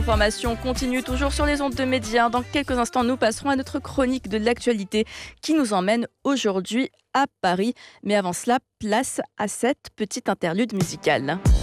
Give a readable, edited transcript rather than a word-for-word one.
L'information continue toujours sur les ondes de médias. Dans quelques instants, nous passerons à notre chronique de l'actualité qui nous emmène aujourd'hui à Paris. Mais avant cela, place à cette petite interlude musicale.